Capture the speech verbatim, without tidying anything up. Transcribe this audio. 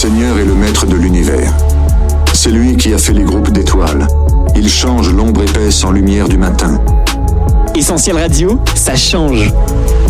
Seigneur est le maître de l'univers. C'est lui qui a fait les groupes d'étoiles. Il change l'ombre épaisse en lumière du matin. Essentiel Radio, ça change.